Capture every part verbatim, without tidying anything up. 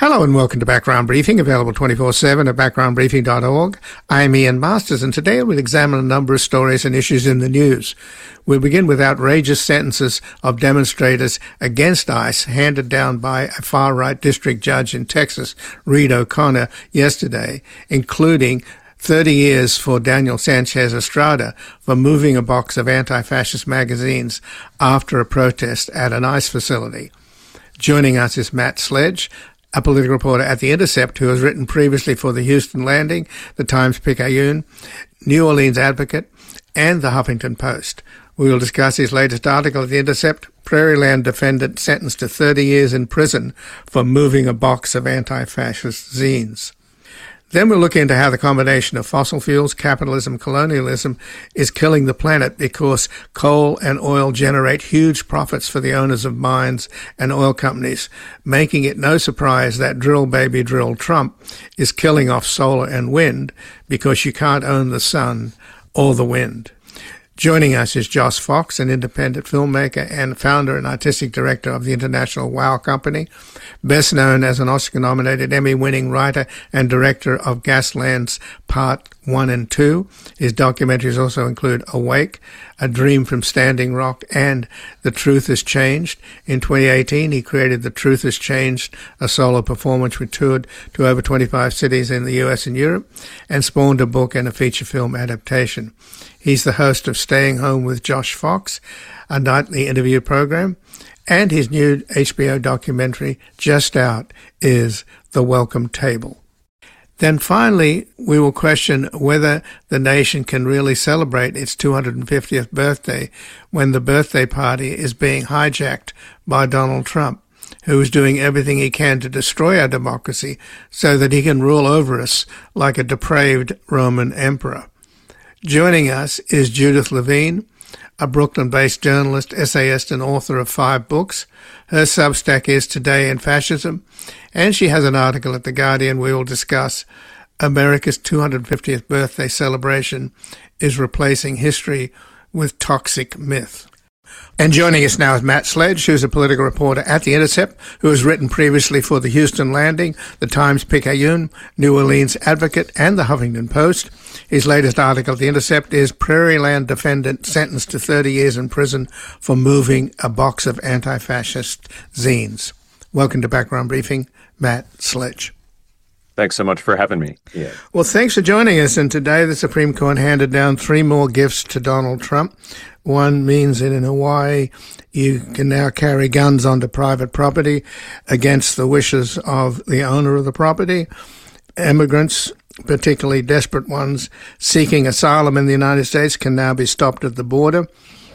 Hello and welcome to Background Briefing, available twenty-four seven at background briefing dot org. I'm Ian Masters, and today we'll examine a number of stories and issues in the news. We'll begin with outrageous sentences of demonstrators against ICE handed down by a far-right district judge in Texas, Reed O'Connor, yesterday, including thirty years for Daniel Sanchez Estrada for moving a box of anti-fascist magazines after a protest at an ICE facility. Joining us is Matt Sledge, a political reporter at The Intercept who has written previously for the Houston Landing, the Times-Picayune, New Orleans Advocate, and the Huffington Post. We will discuss his latest article at The Intercept, Prairieland Defendant Sentenced to thirty years in Prison for Moving a Box of Anti-Fascist Zines. Then we'll look into how the combination of fossil fuels, capitalism, colonialism is killing the planet because coal and oil generate huge profits for the owners of mines and oil companies, making it no surprise that drill baby drill Trump is killing off solar and wind because you can't own the sun or the wind. Joining us is Josh Fox, an independent filmmaker and founder and artistic director of the international WOW Company, best known as an Oscar-nominated Emmy-winning writer and director of Gaslands Part one and two. His documentaries also include Awake, A Dream from Standing Rock, and The Truth Has Changed. In twenty eighteen, he created The Truth Has Changed, a solo performance which toured to over twenty-five cities in the U S and Europe, and spawned a book and a feature film adaptation. He's the host of Staying Home with Josh Fox, a nightly interview program, and his new H B O documentary, just out, is The Welcome Table. Then finally, we will question whether the nation can really celebrate its two hundred fiftieth birthday when the birthday party is being hijacked by Donald Trump, who is doing everything he can to destroy our democracy so that he can rule over us like a depraved Roman emperor. Joining us is Judith Levine, a Brooklyn-based journalist, essayist, and author of five books. Her Substack is Today in Fascism, and she has an article at The Guardian we will discuss. America's two hundred fiftieth birthday celebration is replacing history with toxic myth. And joining us now is Matt Sledge, who's a political reporter at The Intercept, who has written previously for the Houston Landing, the Times-Picayune, New Orleans Advocate, and the Huffington Post. His latest article at The Intercept is Prairieland Defendant Sentenced to thirty years in Prison for Moving a Box of Anti-Fascist Zines. Welcome to Background Briefing, Matt Sledge. Thanks so much for having me. Yeah. Well, thanks for joining us. And today the Supreme Court handed down three more gifts to Donald Trump. One means that in Hawaii, you can now carry guns onto private property against the wishes of the owner of the property. Immigrants, particularly desperate ones seeking asylum in the United States, can now be stopped at the border.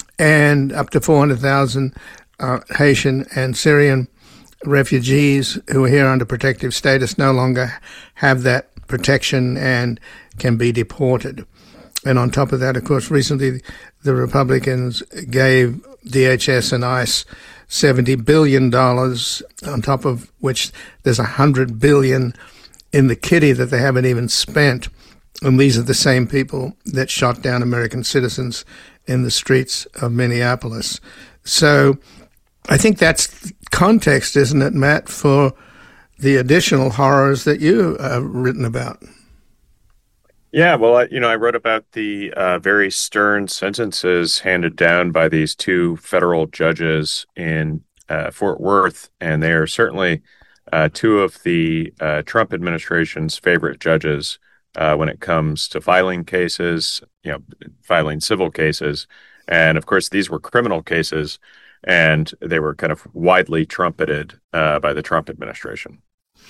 And up to four hundred thousand uh, Haitian and Syrian refugees who are here under protective status no longer have that protection and can be deported. And on top of that, of course, recently the Republicans gave D H S and ICE seventy billion dollars, on top of which there's one hundred billion dollars in the kitty that they haven't even spent. And these are the same people that shot down American citizens in the streets of Minneapolis. So I think that's context, isn't it, Matt, for the additional horrors that you have written about? Yeah, well, I, you know, I wrote about the uh, very stern sentences handed down by these two federal judges in uh, Fort Worth, and they are certainly uh, two of the uh, Trump administration's favorite judges uh, when it comes to filing cases, you know, filing civil cases. And of course, these were criminal cases, and they were kind of widely trumpeted uh, by the Trump administration.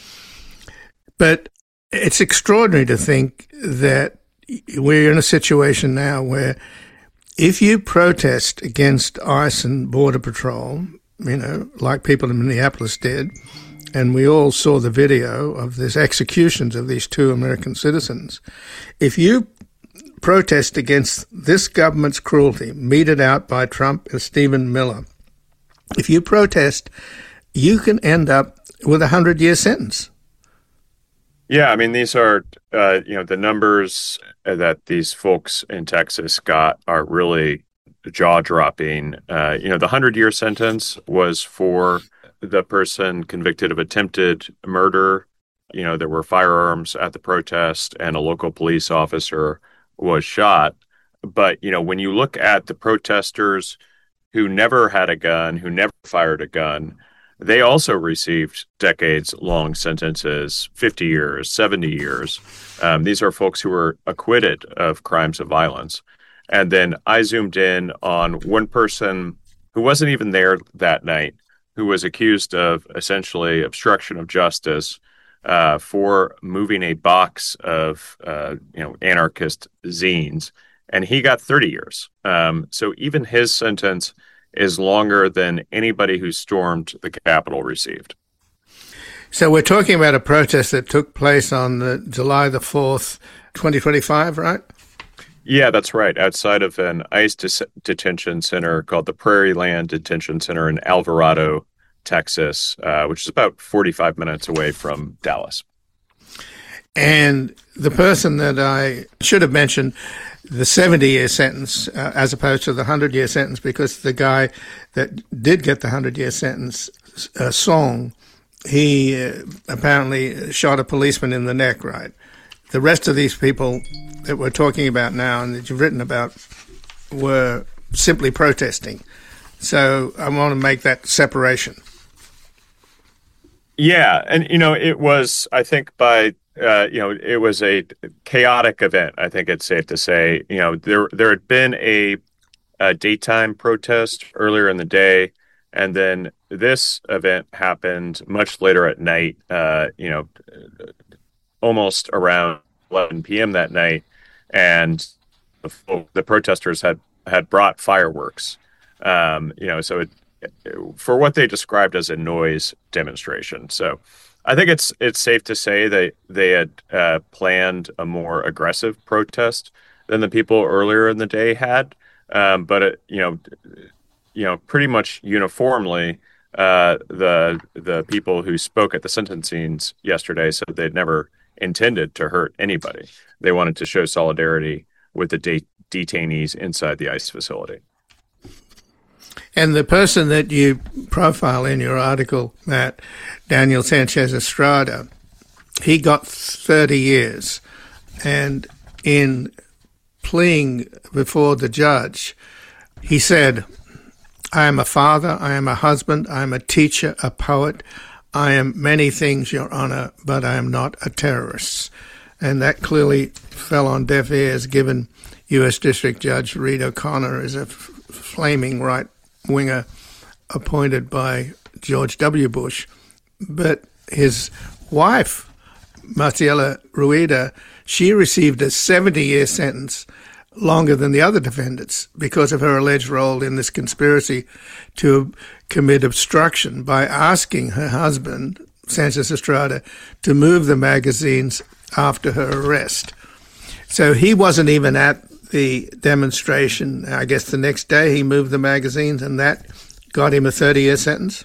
But it's extraordinary to think that we're in a situation now where if you protest against ICE and Border Patrol, you know, like people in Minneapolis did, and we all saw the video of these executions of these two American citizens, if you protest against this government's cruelty meted out by Trump and Stephen Miller, if you protest, you can end up with a hundred-year sentence. Yeah, I mean, these are, uh, you know, the numbers that these folks in Texas got are really jaw-dropping. Uh, you know, the hundred-year sentence was for the person convicted of attempted murder. You know, there were firearms at the protest, and a local police officer was shot. But, you know, when you look at the protesters who never had a gun, who never fired a gun, they also received decades-long sentences, fifty years, seventy years. Um, these are folks who were acquitted of crimes of violence. And then I zoomed in on one person who wasn't even there that night, who was accused of essentially obstruction of justice uh, for moving a box of, uh, you know, anarchist zines. And he got thirty years. Um, so even his sentence is longer than anybody who stormed the Capitol received. So we're talking about a protest that took place on the July the fourth, twenty twenty-five, right? Yeah, that's right. Outside of an ICE de- detention center called the Prairie Land Detention Center in Alvarado, Texas, uh, which is about forty-five minutes away from Dallas. And the person that I should have mentioned, the seventy-year sentence uh, as opposed to the one hundred-year sentence, because the guy that did get the one hundred-year sentence, uh, Song, he uh, apparently shot a policeman in the neck, right? The rest of these people that we're talking about now and that you've written about were simply protesting. So I want to make that separation. Yeah, and, you know, it was, I think by... Uh, you know, it was a chaotic event. I think it's safe to say. You know, there there had been a, a daytime protest earlier in the day, and then this event happened much later at night. Uh, you know, almost around eleven p.m. that night, and the, the protesters had had brought fireworks. Um, you know, so it, for what they described as a noise demonstration. So. I think it's it's safe to say that they had uh, planned a more aggressive protest than the people earlier in the day had, um, but it, you know, you know, pretty much uniformly, uh, the the people who spoke at the sentencings yesterday said they'd never intended to hurt anybody. They wanted to show solidarity with the de- detainees inside the ICE facility. And the person that you profile in your article, Matt, Daniel Sanchez Estrada, he got thirty years. And in pleading before the judge, he said, I am a father, I am a husband, I am a teacher, a poet, I am many things, Your Honor, but I am not a terrorist. And that clearly fell on deaf ears, given U S District Judge Reed O'Connor is a f- flaming right winger appointed by George W. Bush. But his wife, Marcela Rueda, she received a seventy-year sentence, longer than the other defendants, because of her alleged role in this conspiracy to commit obstruction by asking her husband, Sanchez Estrada, to move the magazines after her arrest. So he wasn't even at the demonstration. I guess the next day he moved the magazines, and that got him a thirty-year sentence?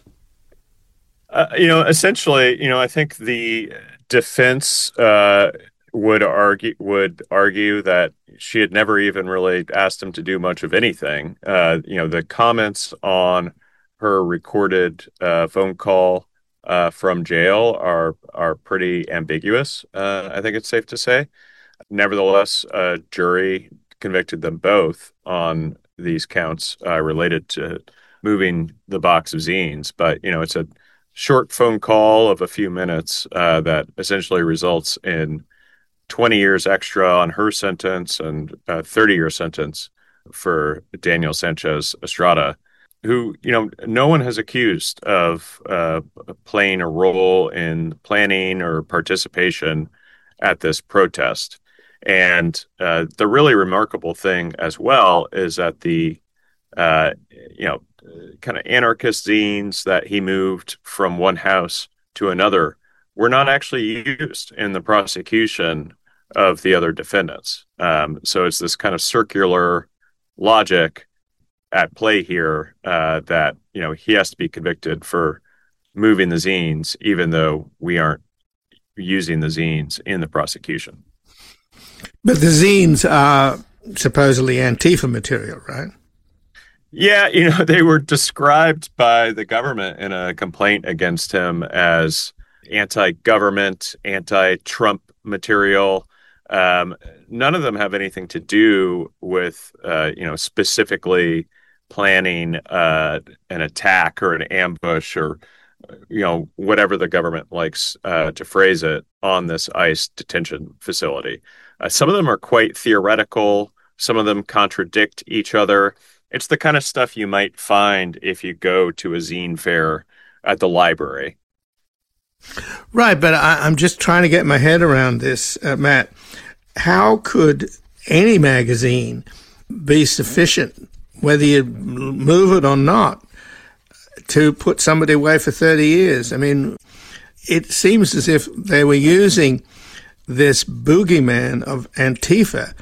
Uh, you know, essentially, you know, I think the defense uh, would argue would argue that she had never even really asked him to do much of anything. Uh, you know, the comments on her recorded uh, phone call uh, from jail are are pretty ambiguous. Uh, I think it's safe to say. Nevertheless, a jury convicted them both on these counts uh, related to moving the box of zines. But, you know, it's a short phone call of a few minutes uh, that essentially results in twenty years extra on her sentence and a thirty-year sentence for Daniel Sanchez Estrada, who, you know, no one has accused of uh, playing a role in planning or participation at this protest. And uh, the really remarkable thing as well is that the, uh, you know, kind of anarchist zines that he moved from one house to another were not actually used in the prosecution of the other defendants. Um, so it's this kind of circular logic at play here uh, that, you know, he has to be convicted for moving the zines, even though we aren't using the zines in the prosecution. But the zines are supposedly Antifa material, right? Yeah, you know, they were described by the government in a complaint against him as anti-government, anti-Trump material. Um, None of them have anything to do with, uh, you know, specifically planning uh, an attack or an ambush or, you know, whatever the government likes uh, to phrase it on this ICE detention facility. Uh, some of them are quite theoretical. Some of them contradict each other. It's the kind of stuff you might find if you go to a zine fair at the library. Right, but I, I'm just trying to get my head around this, uh, Matt. How could any magazine be sufficient, whether you move it or not, to put somebody away for thirty years? I mean, it seems as if they were using this boogeyman of Antifa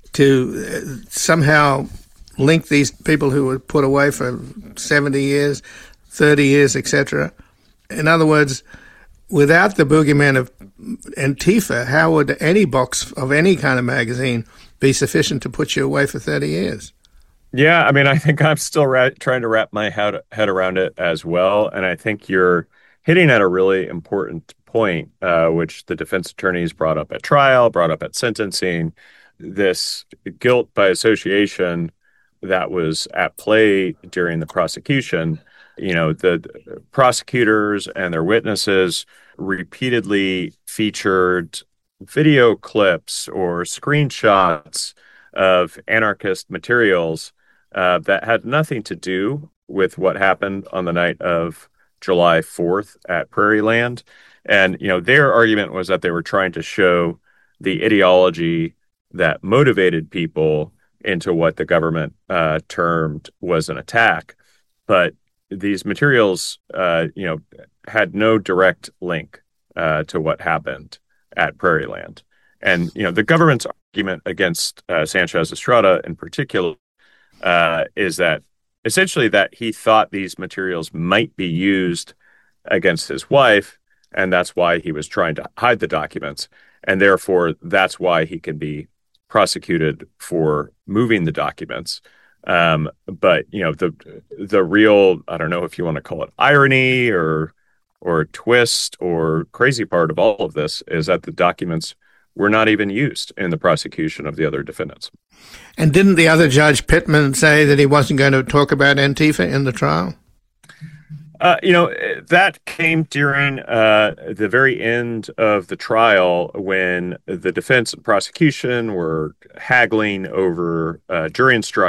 to somehow link these people who were put away for seventy years, thirty years, et cetera. In other words, without the boogeyman of Antifa, how would any box of any kind of magazine be sufficient to put you away for thirty years? Yeah, I mean, I think I'm still ra- trying to wrap my head, head around it as well. And I think you're hitting at a really important point, uh, which the defense attorneys brought up at trial, brought up at sentencing, this guilt by association that was at play during the prosecution. You know, the prosecutors and their witnesses repeatedly featured video clips or screenshots of anarchist materials uh, that had nothing to do with what happened on the night of July fourth at Prairie Land. And, you know, their argument was that they were trying to show the ideology that motivated people into what the government uh, termed was an attack. But these materials, uh, you know, had no direct link uh, to what happened at Prairie Land. And, you know, the government's argument against uh, Sanchez Estrada in particular uh, is that essentially that he thought these materials might be used against his wife, and that's why he was trying to hide the documents. And therefore, that's why he can be prosecuted for moving the documents. Um, but, you know, the the real, I don't know if you want to call it irony or or twist or crazy part of all of this is that the documents were not even used in the prosecution of the other defendants. And didn't the other judge, Pittman, say that he wasn't going to talk about Antifa in the trial? Uh, you know, that came during uh, the very end of the trial when the defense and prosecution were haggling over uh, jury instructions.